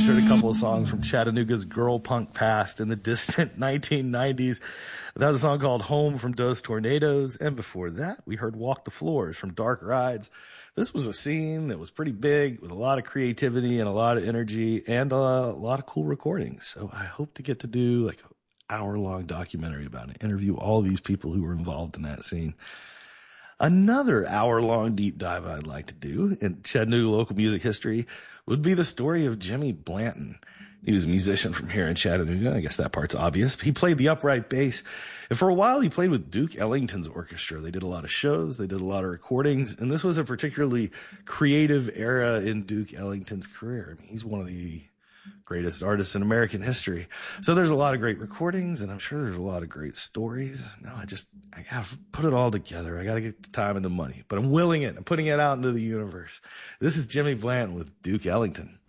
just heard a couple of songs from Chattanooga's girl punk past in the distant 1990s. That was a song called Home from Dos Tornadoes. And before that, we heard Walk the Floors from Dark Rides. This was a scene that was pretty big with a lot of creativity and a lot of energy and a lot of cool recordings. So I hope to get to do like an hour-long documentary about it, interview all these people who were involved in that scene. Another hour-long deep dive I'd like to do in Chattanooga local music history would be the story of Jimmy Blanton. He was a musician from here in Chattanooga. I guess that part's obvious. He played the upright bass. And for a while, he played with Duke Ellington's orchestra. They did a lot of shows. They did a lot of recordings. And this was a particularly creative era in Duke Ellington's career. I mean, he's one of the greatest artists in American history. So there's a lot of great recordings, and I'm sure there's a lot of great stories. Now I got to put it all together. I got to get the time and the money. But I'm willing it. I'm putting it out into the universe. This is Jimmy Blanton with Duke Ellington.